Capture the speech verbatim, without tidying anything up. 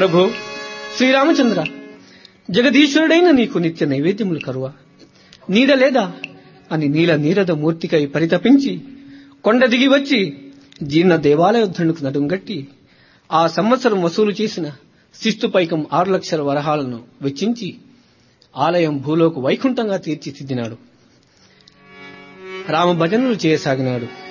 ప్రభో శ్రీరామచంద్ర, జగదీశ్వరుడైన నీకు నిత్య నైవేద్యములు కరువా? నీడ లేదా అని నీల నీరద మూర్తికై పరితపించి కొండ దిగి వచ్చి జీర్ణ దేవాలయోద్ధరణకు నడుంగట్టి ఆ సంవత్సరం వసూలు చేసిన శిస్తు పైకం ఆరు లక్షల వరహాలను వెచ్చించి ఆలయం భూలోకు వైకుంఠంగా తీర్చిదిద్దినాడు. రామ భజనలు చేయసాగినాడు.